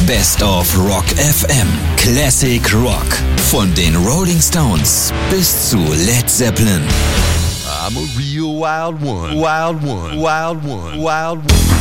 Best of Rock FM. Classic Rock. Von den Rolling Stones bis zu Led Zeppelin. I'm a real wild one. Wild one. Wild one. Wild one.